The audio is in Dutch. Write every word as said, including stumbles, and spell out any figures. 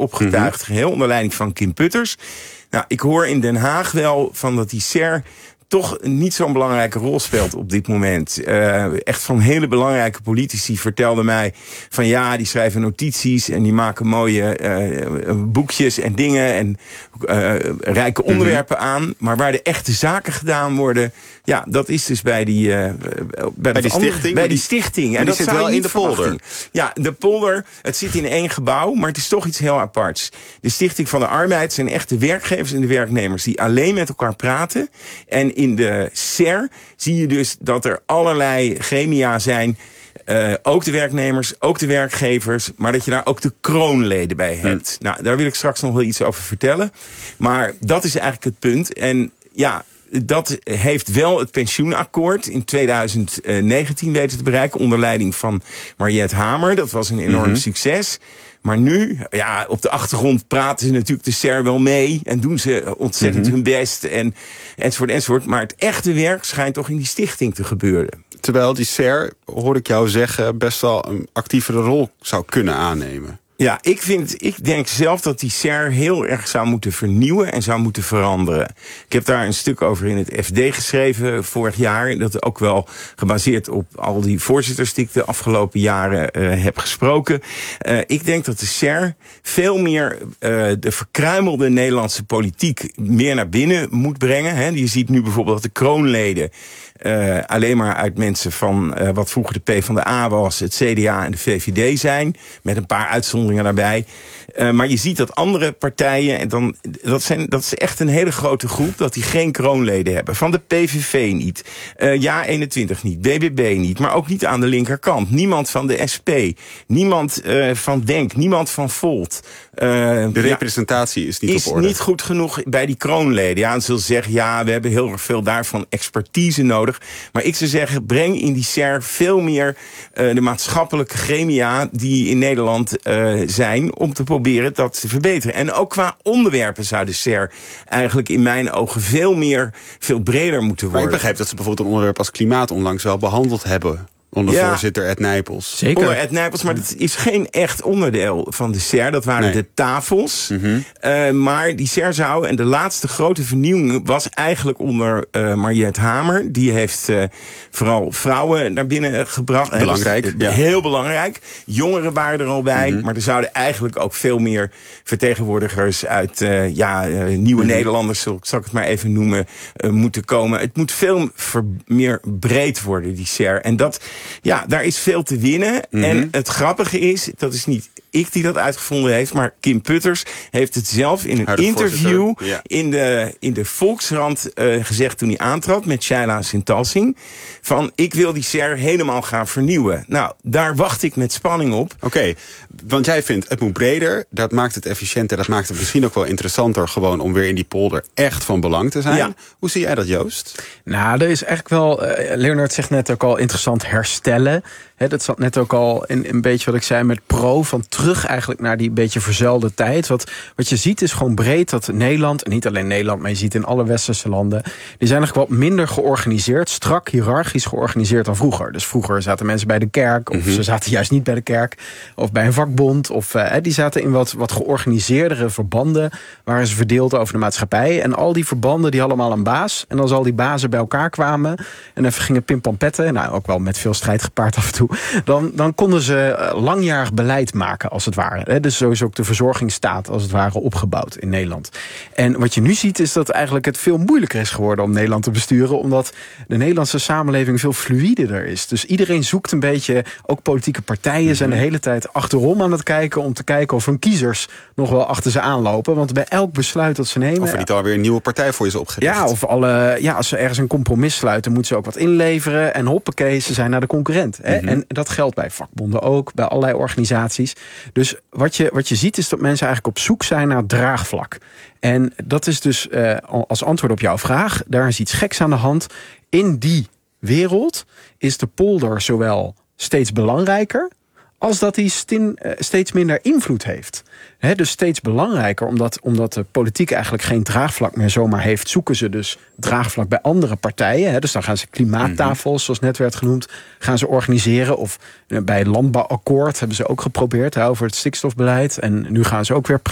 opgetuigd, mm-hmm. geheel onder leiding van Kim Putters. Nou, ik hoor in Den Haag wel van dat die S E R toch niet zo'n belangrijke rol speelt op dit moment. Uh, echt van hele belangrijke politici vertelden mij van ja, die schrijven notities en die maken mooie uh, boekjes en dingen en uh, rijke onderwerpen mm-hmm. aan. Maar waar de echte zaken gedaan worden, ja, dat is dus bij die, uh, bij, bij die andere, stichting. Bij die stichting. En, en die dat zit wel in de verwachten. polder. Ja, de polder, het zit in één gebouw, maar het is toch iets heel aparts. De Stichting van de Arbeid zijn echt de werkgevers en de werknemers die alleen met elkaar praten. En in de S E R zie je dus dat er allerlei gremia zijn. Uh, ook de werknemers, ook de werkgevers, maar dat je daar ook de kroonleden bij hebt. Hmm. Nou, daar wil ik straks nog wel iets over vertellen. Maar dat is eigenlijk het punt. En ja, dat heeft wel het pensioenakkoord in twintig negentien weten te bereiken onder leiding van Mariette Hamer. Dat was een enorm mm-hmm. succes. Maar nu, ja, op de achtergrond praten ze natuurlijk de S E R wel mee en doen ze ontzettend mm-hmm. hun best en enzovoort enzovoort. Maar het echte werk schijnt toch in die stichting te gebeuren. Terwijl die S E R, hoor ik jou zeggen, best wel een actievere rol zou kunnen aannemen. Ja, ik, vind, ik denk zelf dat die S E R heel erg zou moeten vernieuwen en zou moeten veranderen. Ik heb daar een stuk over in het F D geschreven vorig jaar. Dat ook wel gebaseerd op al die voorzitters die ik de afgelopen jaren uh, heb gesproken. Uh, ik denk dat de S E R veel meer uh, de verkruimelde Nederlandse politiek meer naar binnen moet brengen. Hè. Je ziet nu bijvoorbeeld dat de kroonleden Uh, alleen maar uit mensen van uh, wat vroeger de PvdA was, het C D A en de V V D zijn, met een paar uitzonderingen daarbij. Uh, maar je ziet dat andere partijen, en dan, dat, zijn, dat is echt een hele grote groep, dat die geen kroonleden hebben. Van de P V V niet, uh, Ja eenentwintig niet, B B B niet, maar ook niet aan de linkerkant. Niemand van de S P, niemand uh, van Denk, niemand van Volt. Uh, de representatie ja, is niet is op orde. Is niet goed genoeg bij die kroonleden. Ja, en ze zullen zeggen, ja, we hebben heel erg veel daarvan expertise nodig. Maar ik zou zeggen, breng in die S E R veel meer uh, de maatschappelijke gremia die in Nederland uh, zijn, om te proberen dat te verbeteren. En ook qua onderwerpen zou de S E R eigenlijk in mijn ogen veel meer, veel breder moeten worden. Maar ik begrijp dat ze bijvoorbeeld een onderwerp als klimaat onlangs wel behandeld hebben. Onder ja, voorzitter Ed Nijpels. Zeker. Onder Ed Nijpels, maar dat is geen echt onderdeel van de S E R. Dat waren nee. de tafels. Mm-hmm. Uh, maar die S E R zou, en de laatste grote vernieuwing was eigenlijk onder uh, Mariette Hamer. Die heeft uh, vooral vrouwen naar binnen gebracht. Belangrijk. Dus, uh, ja. Heel belangrijk. Jongeren waren er al bij. Mm-hmm. Maar er zouden eigenlijk ook veel meer vertegenwoordigers uit uh, ja, uh, nieuwe mm-hmm. Nederlanders, zal ik het maar even noemen, uh, moeten komen. Het moet veel ver, meer breed worden, die S E R. En dat, ja, daar is veel te winnen. Mm-hmm. En het grappige is, dat is niet ik die dat uitgevonden heeft, maar Kim Putters heeft het zelf in een Harde interview ja. in, de, in de Volkskrant uh, gezegd toen hij aantrad met Shaila Sintalsing, van ik wil die S E R helemaal gaan vernieuwen. Nou, daar wacht ik met spanning op. Oké, okay, want jij vindt het moet breder, dat maakt het efficiënter, dat maakt het misschien ook wel interessanter gewoon om weer in die polder echt van belang te zijn. Ja. Hoe zie jij dat, Joost? Nou, er is eigenlijk wel, uh, Leonard zegt net ook al, interessant herstellen. He, dat zat net ook al in een beetje wat ik zei met pro, van terug eigenlijk naar die beetje verzuilde tijd. Wat, wat je ziet is gewoon breed dat Nederland, en niet alleen Nederland, maar je ziet in alle westerse landen, die zijn eigenlijk wat minder georganiseerd, strak hiërarchisch georganiseerd dan vroeger. Dus vroeger zaten mensen bij de kerk, of mm-hmm. ze zaten juist niet bij de kerk, of bij een vakbond, of uh, die zaten in wat, wat georganiseerdere verbanden, waren ze verdeeld over de maatschappij. En al die verbanden die hadden allemaal een baas. En als al die bazen bij elkaar kwamen en even gingen pimpampetten, nou ook wel met veel strijd gepaard af en toe, Dan, dan konden ze langjarig beleid maken, als het ware. Dus zo is ook de verzorgingsstaat, als het ware, opgebouwd in Nederland. En wat je nu ziet, is dat eigenlijk het veel moeilijker is geworden om Nederland te besturen, omdat de Nederlandse samenleving veel fluider is. Dus iedereen zoekt een beetje, ook politieke partijen mm-hmm. zijn de hele tijd achterom aan het kijken, om te kijken of hun kiezers nog wel achter ze aanlopen. Want bij elk besluit dat ze nemen, of er niet alweer een nieuwe partij voor je is opgericht. Ja, of alle, ja, als ze ergens een compromis sluiten, moeten ze ook wat inleveren. En hoppakee, ze zijn naar de concurrent. Hè? Mm-hmm. En dat geldt bij vakbonden ook, bij allerlei organisaties. Dus wat je, wat je ziet is dat mensen eigenlijk op zoek zijn naar draagvlak. En dat is dus uh, als antwoord op jouw vraag, daar is iets geks aan de hand. In die wereld is de polder zowel steeds belangrijker, als dat hij stin, uh, steeds minder invloed heeft. He, dus steeds belangrijker, omdat, omdat de politiek eigenlijk geen draagvlak meer zomaar heeft, zoeken ze dus draagvlak bij andere partijen. He, dus dan gaan ze klimaattafels, mm-hmm. zoals net werd genoemd, gaan ze organiseren. Of uh, bij het landbouwakkoord hebben ze ook geprobeerd he, over het stikstofbeleid. En nu gaan ze ook weer praten